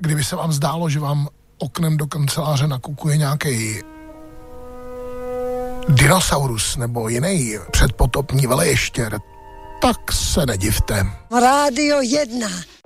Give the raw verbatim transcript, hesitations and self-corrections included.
Kdyby se vám zdálo, že vám oknem do kanceláře nakukuje nějaký dinosaurus nebo jiný předpotopní veleještěr, tak se nedivte. Rádio jedna.